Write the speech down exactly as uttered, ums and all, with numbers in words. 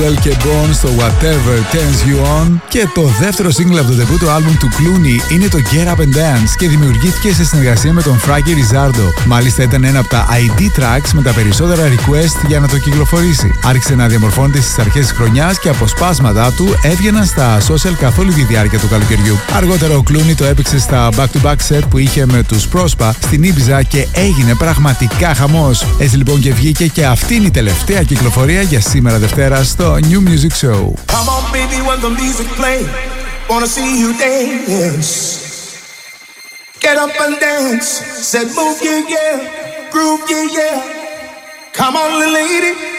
και Bon στο Whatever Turns You On. Και το δεύτερο single από το debut άλμπουμ του Clooney είναι το Get Up and Dance και δημιουργήθηκε σε συνεργασία με τον Frankie Rizardo. Μάλιστα ήταν ένα από τα άι ντι tracks με τα περισσότερα request για να το κυκλοφορήσει. Άρχισε να διαμορφώνεται στις αρχές της χρονιάς και αποσπάσματα του έβγαιναν στα social καθ' όλη τη διάρκεια του καλοκαιριού. Αργότερα ο Clooney το έπαιξε στα back-to-back set που είχε με τους Prospa στην Ibiza και έγινε πραγματικά χαμός. Έτσι λοιπόν και βγήκε και αυτή είναι η τελευταία κυκλοφορία για σήμερα Δευτέρα στο New Music Show. Come on baby when the music play, wanna see you dance. Get up and dance, said move yeah yeah, groove yeah yeah. Come on little lady.